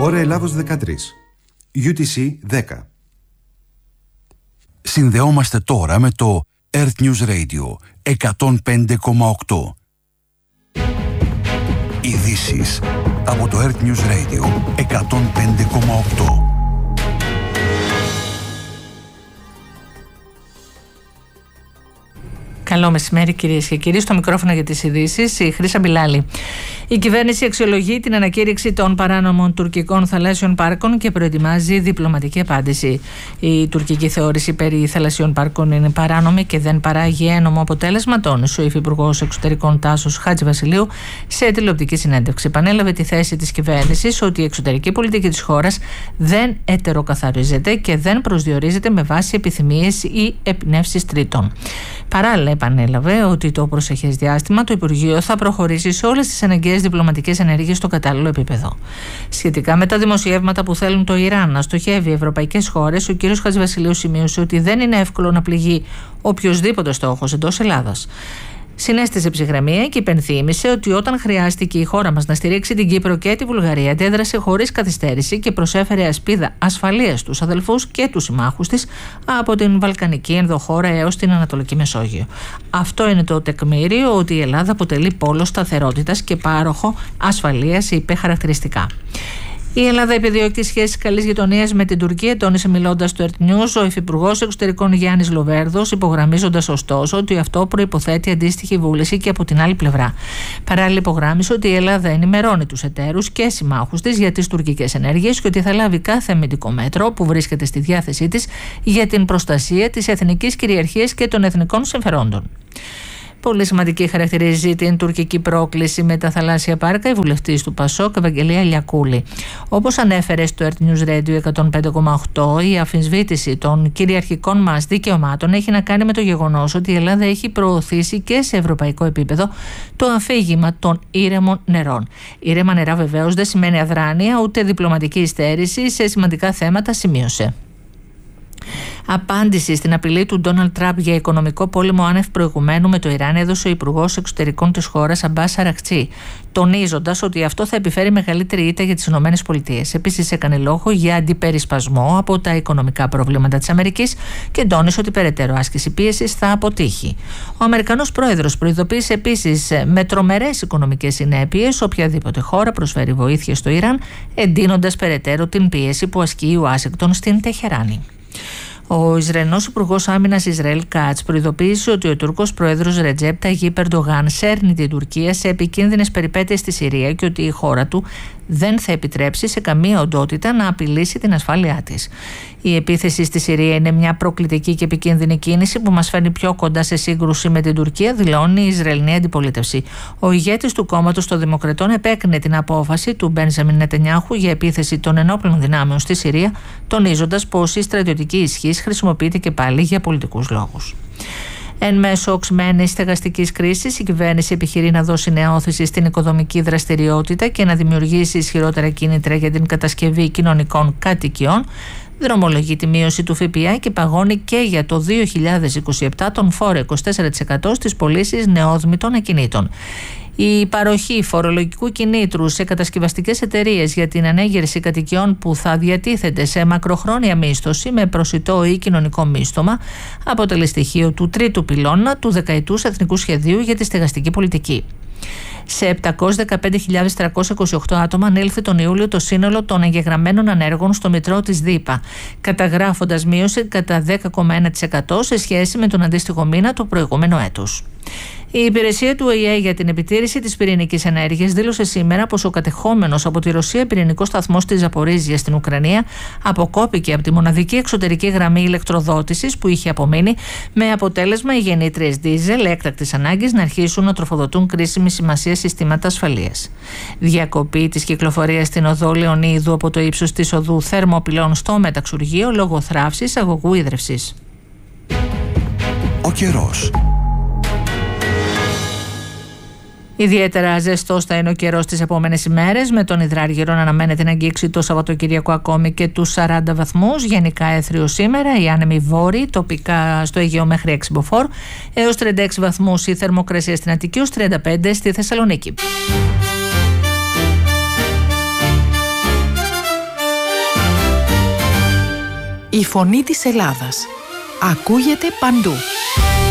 Ώρα Ελλάδος 13. UTC 10. Συνδεόμαστε τώρα με το Earth News Radio 105,8. Ειδήσεις από το Earth News Radio 105,8. Καλό μεσημέρι, κυρίες και κύριοι. Στο μικρόφωνο για τις ειδήσεις, η Χρύσα Μπιλάλη. Η κυβέρνηση αξιολογεί την ανακήρυξη των παράνομων τουρκικών θαλάσσιων πάρκων και προετοιμάζει διπλωματική απάντηση. Η τουρκική θεώρηση περί θαλασσιών πάρκων είναι παράνομη και δεν παράγει ένομο αποτέλεσμα, τόνισε ο Υφυπουργός Εξωτερικών Τάσος Χατζηβασιλείου σε τηλεοπτική συνέντευξη. Επανέλαβε τη θέση της κυβέρνησης ότι η εξωτερική πολιτική της χώρας δεν ετεροκαθαρίζεται και δεν προσδιορίζεται με βάση επιθυμίες ή εμπνεύσεις τρίτων. Παράλληλα, επανέλαβε ότι το προσεχές διάστημα το Υπουργείο θα προχωρήσει σε όλες τις αναγκαίες διπλωματικές ενέργειες στο κατάλληλο επίπεδο. Σχετικά με τα δημοσιεύματα που θέλουν το Ιράν να στοχεύει ευρωπαϊκές χώρες, ο κ. Χατζηβασιλείου σημείωσε ότι δεν είναι εύκολο να πληγεί οποιοσδήποτε στόχος εντός Ελλάδας. Συνέστησε ψυχραιμία και υπενθύμησε ότι όταν χρειάστηκε η χώρα μας να στηρίξει την Κύπρο και τη Βουλγαρία, αντέδρασε χωρίς καθυστέρηση και προσέφερε ασπίδα ασφαλείας στους αδελφούς και τους συμμάχους της από την Βαλκανική ενδοχώρα έως την Ανατολική Μεσόγειο. Αυτό είναι το τεκμήριο ότι η Ελλάδα αποτελεί πόλο σταθερότητας και πάροχο ασφαλείας, είπε χαρακτηριστικά. Η Ελλάδα επιδιώκει σχέσεις καλής γειτονίας με την Τουρκία, τόνισε μιλώντας στο Earth News ο Υφυπουργός Εξωτερικών Γιάννης Λοβέρδος, υπογραμμίζοντας ωστόσο ότι αυτό προϋποθέτει αντίστοιχη βούληση και από την άλλη πλευρά. Παράλληλα, υπογράμμισε ότι η Ελλάδα ενημερώνει τους εταίρους και συμμάχους της για τις τουρκικές ενέργειες και ότι θα λάβει κάθε αμυντικό μέτρο που βρίσκεται στη διάθεσή της για την προστασία της εθνικής κυριαρχίας και των εθνικών συμφερόντων. Πολύ σημαντική χαρακτηρίζει την τουρκική πρόκληση με τα θαλάσσια πάρκα η βουλευτής του ΠΑΣΟΚ, Ευαγγελία Λιακούλη. Όπως ανέφερε στο Earth News Radio 105,8, η αμφισβήτηση των κυριαρχικών μας δικαιωμάτων έχει να κάνει με το γεγονός ότι η Ελλάδα έχει προωθήσει και σε ευρωπαϊκό επίπεδο το αφήγημα των ήρεμων νερών. Ήρεμα νερά βεβαίως δεν σημαίνει αδράνεια ούτε διπλωματική υστέρηση σε σημαντικά θέματα, σημείωσε. Απάντηση στην απειλή του Ντόναλντ Τραμπ για οικονομικό πόλεμο άνευ προηγουμένου με το Ιράν έδωσε ο Υπουργός Εξωτερικών της χώρας, Αμπάς Αρακτσί, τονίζοντας ότι αυτό θα επιφέρει μεγαλύτερη ήττα για τις ΗΠΑ. Επίσης, έκανε λόγο για αντιπερισπασμό από τα οικονομικά προβλήματα της Αμερικής και τόνισε ότι περαιτέρω άσκηση πίεσης θα αποτύχει. Ο Αμερικανός πρόεδρος προειδοποίησε επίσης με τρομερές οικονομικές συνέπειες οποιαδήποτε χώρα προσφέρει βοήθεια στο Ιράν, εντείνοντας περαιτέρω την πίεση που ασκεί η Ουάσιγκτον στην Τεχεράνη. Ο Ισραηλινός Υπουργός Άμυνας Ισραήλ Κάτς προειδοποίησε ότι ο Τούρκος πρόεδρος Ρετζέπ Ταγίπ Ερντογάν σέρνει την Τουρκία σε επικίνδυνες περιπέτειες στη Συρία και ότι η χώρα του δεν θα επιτρέψει σε καμία οντότητα να απειλήσει την ασφάλειά της. Η επίθεση στη Συρία είναι μια προκλητική και επικίνδυνη κίνηση που μας φέρνει πιο κοντά σε σύγκρουση με την Τουρκία, δηλώνει η Ισραηλινή αντιπολίτευση. Ο ηγέτης του κόμματος των Δημοκρατών επέκρινε την απόφαση του Μπένζαμιν Νετανιάχου για επίθεση των ενόπλων δυνάμεων στη Συρία, τονίζοντας πως η στρατιωτική ισχύς χρησιμοποιείται και πάλι για πολιτικούς λόγους. Εν μέσω οξυμένης στεγαστικής κρίσης, η κυβέρνηση επιχειρεί να δώσει νέα όθηση στην οικοδομική δραστηριότητα και να δημιουργήσει ισχυρότερα κίνητρα για την κατασκευή κοινωνικών κατοικιών. Δρομολογεί τη μείωση του ΦΠΑ και παγώνει και για το 2027 τον φόρο 24% στις πωλήσεις νεόδμητων ακινήτων. Η παροχή φορολογικού κινήτρου σε κατασκευαστικές εταιρείες για την ανέγερση κατοικιών που θα διατίθεται σε μακροχρόνια μίσθωση με προσιτό ή κοινωνικό μίσθωμα αποτελεί στοιχείο του τρίτου πυλώνα του δεκαετούς Εθνικού Σχεδίου για τη Στεγαστική Πολιτική. Σε 715.328 άτομα ανήλθε τον Ιούλιο το σύνολο των εγγεγραμμένων ανέργων στο Μητρό της ΔΥΠΑ, καταγράφοντας μείωση κατά 10,1% σε σχέση με τον αντίστοιχο μήνα του προηγούμενου έτους. Η υπηρεσία του ΟΗΕ για την επιτήρηση της πυρηνικής ενέργειας δήλωσε σήμερα πως ο κατεχόμενος από τη Ρωσία πυρηνικός σταθμός της Ζαπορίζιας στην Ουκρανία αποκόπηκε από τη μοναδική εξωτερική γραμμή ηλεκτροδότησης που είχε απομείνει, με αποτέλεσμα οι γεννήτριες δίζελ έκτακτης ανάγκης να αρχίσουν να τροφοδοτούν κρίσιμη σημασία συστήματα ασφαλείας. Διακοπή της κυκλοφορίας στην οδό Λεωνίδου από το ύψος της οδού Θερμοπυλών στο μεταξουργείο λόγω θράψης αγωγού ίδρευσης. Ο καιρός. Ιδιαίτερα ζεστός θα είναι ο καιρός τις επόμενες ημέρες, με τον υδράργυρο να αναμένεται να αγγίξει το Σαββατοκύριακο ακόμη και τους 40 βαθμούς. Γενικά έθριο σήμερα, οι άνεμοι βόρειοι, τοπικά στο Αιγαίο μέχρι 6 μποφόρ, έως 36 βαθμούς η θερμοκρασία στην Αττική, ως 35 στη Θεσσαλονίκη. Η φωνή της Ελλάδας ακούγεται παντού.